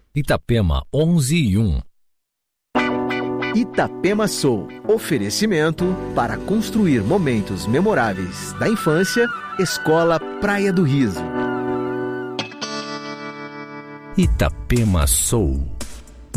Itapema 11:1. Itapema Soul. Oferecimento para construir momentos memoráveis da infância. Escola Praia do Riso. Itapema Soul.